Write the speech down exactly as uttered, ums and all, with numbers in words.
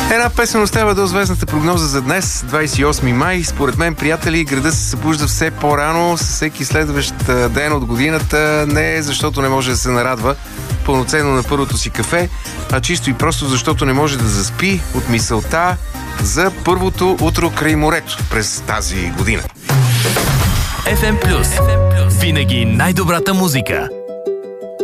Една песен оставя до звездната прогноза за днес, двадесет и осми май. Според мен, приятели, града се събужда все по-рано, с всеки следващ ден от годината, не защото не може да се нарадва пълноценно на първото си кафе, а чисто и просто защото не може да заспи от мисълта за първото утро край морето през тази година. еф ем Плюс. Винаги най-добрата музика.